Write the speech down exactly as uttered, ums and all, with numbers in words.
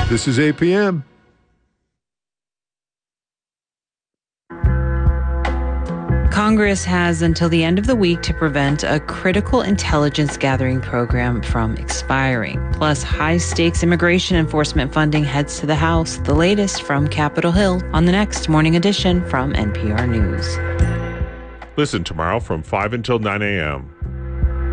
This is A P M. Congress has until the end of the week to prevent a critical intelligence gathering program from expiring. Plus, high-stakes immigration enforcement funding heads to the House. The latest from Capitol Hill on the next Morning Edition from N P R News. Listen tomorrow from five until nine a.m.